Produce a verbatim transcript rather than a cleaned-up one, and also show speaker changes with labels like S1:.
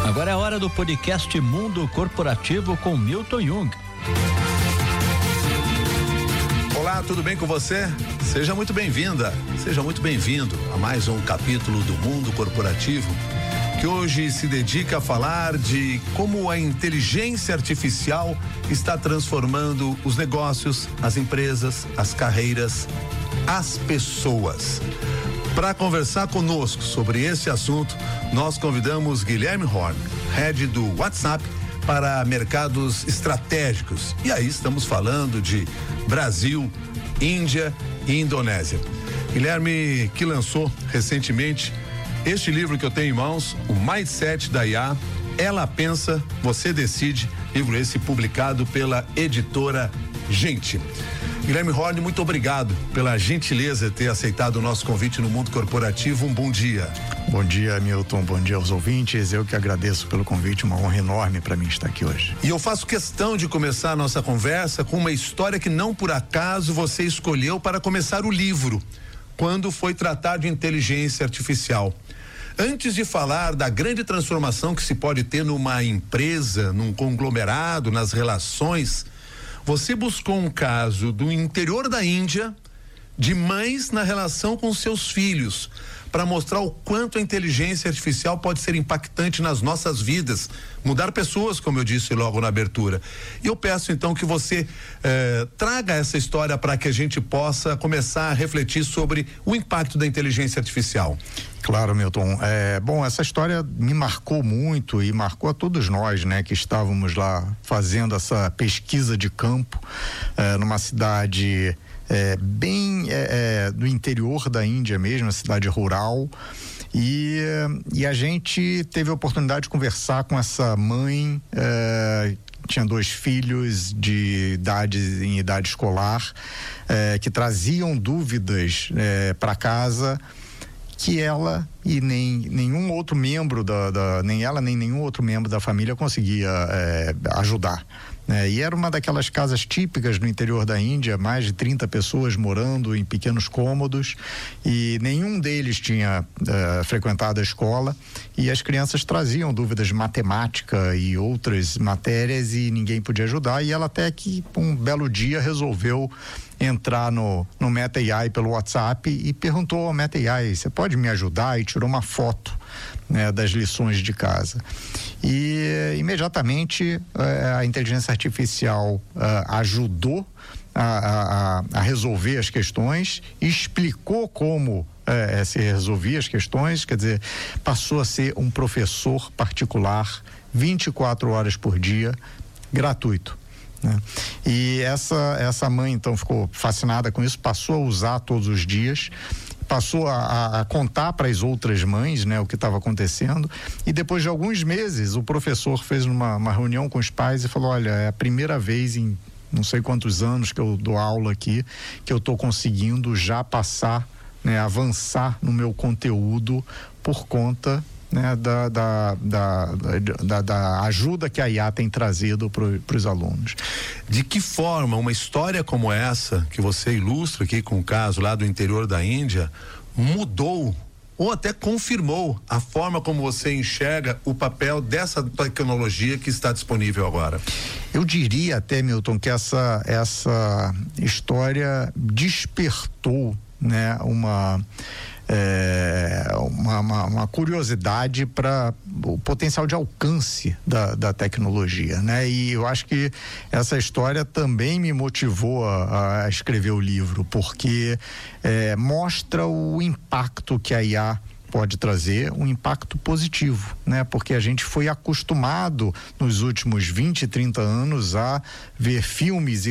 S1: Agora é a hora do podcast Mundo Corporativo com Milton Jung.
S2: Olá, tudo bem com você? Seja muito bem-vinda, seja muito bem-vindo a mais um capítulo do Mundo Corporativo, que hoje se dedica a falar de como a inteligência artificial está transformando os negócios, as empresas, as carreiras, as pessoas. Para conversar conosco sobre esse assunto, nós convidamos Guilherme Horn, head do WhatsApp para mercados estratégicos. E aí estamos falando de Brasil, Índia e Indonésia. Guilherme, que lançou recentemente este livro que eu tenho em mãos, o Mindset da I A, Ela Pensa, Você Decide, livro esse publicado pela editora Gente. Guilherme Horn, muito obrigado pela gentileza de ter aceitado o nosso convite no Mundo Corporativo. Um bom dia.
S3: Bom dia, Milton. Bom dia aos ouvintes. Eu que agradeço pelo convite, uma honra enorme para mim estar aqui hoje.
S2: E eu faço questão de começar a nossa conversa com uma história que não por acaso você escolheu para começar o livro, quando foi tratar de inteligência artificial. Antes de falar da grande transformação que se pode ter numa empresa, num conglomerado, nas relações, você buscou um caso do interior da Índia, de mães na relação com seus filhos, para mostrar o quanto a inteligência artificial pode ser impactante nas nossas vidas, mudar pessoas, como eu disse logo na abertura. E eu peço então que você eh, traga essa história para que a gente possa começar a refletir sobre o impacto da inteligência artificial.
S3: Claro, Milton. É, bom, essa história me marcou muito e marcou a todos nós, né, que estávamos lá fazendo essa pesquisa de campo, é, numa cidade é, bem é, é, do interior da Índia mesmo, uma cidade rural. E, e a gente teve a oportunidade de conversar com essa mãe, é, tinha dois filhos de idade, em idade escolar, é, que traziam dúvidas é, para casa, que ela e nem nenhum outro membro da, da nem ela nem nenhum outro membro da família conseguia é, ajudar, né? E era uma daquelas casas típicas no interior da Índia, mais de trinta pessoas morando em pequenos cômodos, e nenhum deles tinha é, frequentado a escola, e as crianças traziam dúvidas de matemática e outras matérias e ninguém podia ajudar, e ela até que um belo dia resolveu entrar no, no Meta A I pelo WhatsApp e perguntou ao Meta A I: você pode me ajudar? E tirou uma foto, né, das lições de casa. E imediatamente eh, a inteligência artificial eh, ajudou a, a, a resolver as questões, explicou como eh, se resolvia as questões, quer dizer, passou a ser um professor particular vinte e quatro horas por dia, gratuito, né? E essa, essa mãe então ficou fascinada com isso, passou a usar todos os dias, passou a, a contar para as outras mães, né, o que estava acontecendo, e depois de alguns meses o professor fez uma, uma reunião com os pais e falou: olha, é a primeira vez em não sei quantos anos que eu dou aula aqui que eu estou conseguindo já passar, né, avançar no meu conteúdo por conta, né, da, da, da, da, da ajuda que a I A tem trazido para os alunos.
S2: De que forma uma história como essa, que você ilustra aqui com o caso lá do interior da Índia, mudou ou até confirmou a forma como você enxerga o papel dessa tecnologia que está disponível agora?
S3: Eu diria até, Milton, que essa, essa história despertou, né, uma É, uma, uma, uma curiosidade para o potencial de alcance da, da tecnologia, né? E eu acho que essa história também me motivou a, a escrever o livro, porque é, mostra o impacto que a I A pode trazer, um impacto positivo, né? Porque a gente foi acostumado nos últimos vinte, trinta anos a ver filmes e